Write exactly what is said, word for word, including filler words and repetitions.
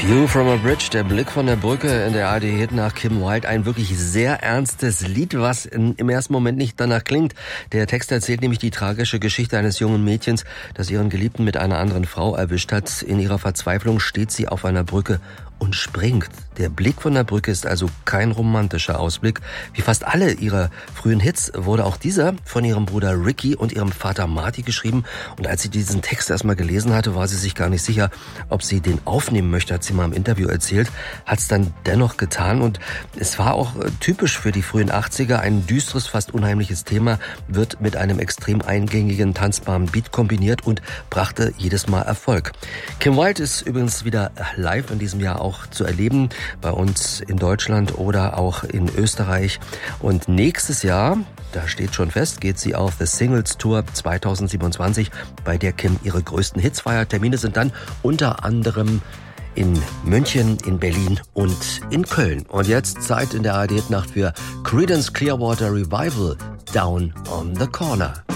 View from a Bridge, der Blick von der Brücke in der A R D-Hit nach Kim Wilde. Ein wirklich sehr ernstes Lied, was in, im ersten Moment nicht danach klingt. Der Text erzählt nämlich die tragische Geschichte eines jungen Mädchens, das ihren Geliebten mit einer anderen Frau erwischt hat. In ihrer Verzweiflung steht sie auf einer Brücke und springt. Der Blick von der Brücke ist also kein romantischer Ausblick. Wie fast alle ihrer frühen Hits wurde auch dieser von ihrem Bruder Ricky und ihrem Vater Marty geschrieben. Und als sie diesen Text erstmal gelesen hatte, war sie sich gar nicht sicher, ob sie den aufnehmen möchte, hat sie mal im Interview erzählt. Hat es dann dennoch getan. Und es war auch typisch für die frühen achtziger. Ein düsteres, fast unheimliches Thema wird mit einem extrem eingängigen, tanzbaren Beat kombiniert und brachte jedes Mal Erfolg. Kim Wilde ist übrigens wieder live in diesem Jahr auch zu erleben, bei uns in Deutschland oder auch in Österreich. Und nächstes Jahr, da steht schon fest, geht sie auf The Singles Tour zwanzig siebenundzwanzig, bei der Kim ihre größten Hits feiert. Termine sind dann unter anderem in München, in Berlin und in Köln. Und jetzt Zeit in der A R D-Nacht für Creedence Clearwater Revival, Down on the Corner.